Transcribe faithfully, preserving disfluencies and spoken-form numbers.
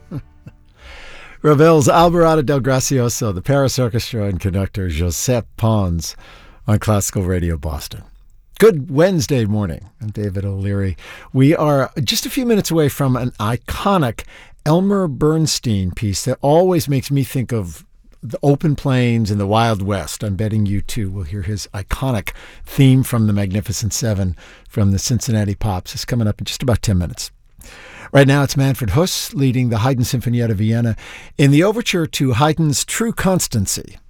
Ravel's Alvarado del Gracioso, the Paris Orchestra, and conductor Joseph Pons on Classical Radio Boston. Good Wednesday morning. I'm David O'Leary. We are just a few minutes away from an iconic Elmer Bernstein piece that always makes me think of the open plains and the Wild West. I'm betting you, too, will hear his iconic theme from the Magnificent Seven from the Cincinnati Pops. It's coming up in just about ten minutes. Right now, it's Manfred Huss leading the Haydn Sinfonietta Vienna in the overture to Haydn's True Constancy.